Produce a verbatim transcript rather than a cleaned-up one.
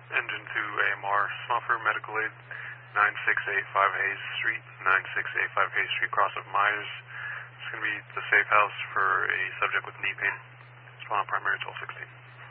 Engine two A M R, Snuffer Medical Aid, nine six eight five Hayes Street, nine six eight five Hayes Street, cross of Myers. It's going to be the safe house for a subject with knee pain. Spawn primary twelve sixteen.